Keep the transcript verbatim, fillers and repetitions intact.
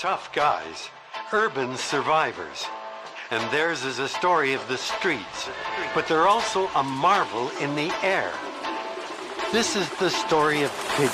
tough guys, urban survivors. And theirs is a story of the streets, but they're also a marvel in the air. This is the story of pigeons.